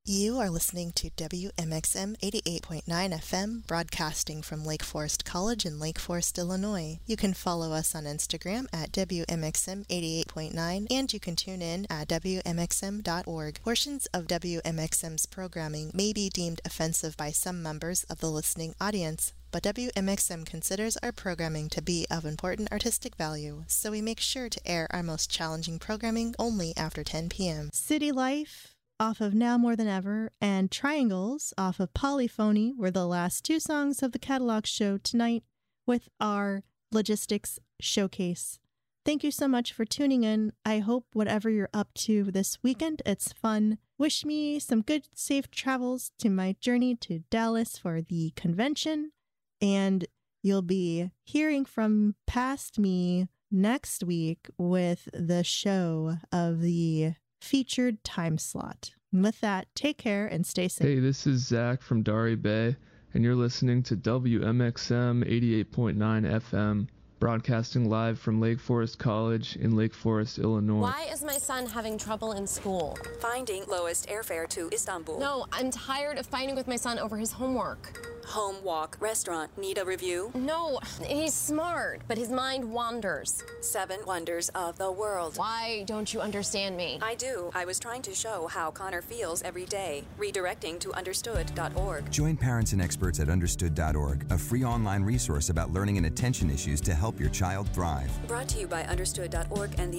You are listening to WMXM 88.9 FM, broadcasting from Lake Forest College in Lake Forest, Illinois. You can follow us on Instagram at WMXM 88.9, and you can tune in at WMXM.org. Portions of WMXM's programming may be deemed offensive by some members of the listening audience, but WMXM considers our programming to be of important artistic value, so we make sure to air our most challenging programming only after 10 p.m. City Life off of Now More Than Ever, and Triangles off of Polyphony were the last two songs of the catalog show tonight with our logistics showcase. Thank you so much for tuning in. I hope whatever you're up to this weekend, it's fun. Wish me some good, safe travels to my journey to Dallas for the convention, and you'll be hearing from past me next week with the show of the featured time slot. And with that, take care and stay safe. Hey, this is Zach from Dari Bay, and you're listening to WMXM 88.9 FM, broadcasting live from Lake Forest College in Lake Forest, Illinois. Why is my son having trouble in school? Finding lowest airfare to Istanbul. No, I'm tired of fighting with my son over his homework. Home, walk, restaurant. Need a review? No, he's smart, but his mind wanders. 7 wonders of the world. Why don't you understand me? I do. I was trying to show how Connor feels every day. Redirecting to understood.org. Join parents and experts at understood.org, a free online resource about learning and attention issues to help your child thrive. Brought to you by understood.org and the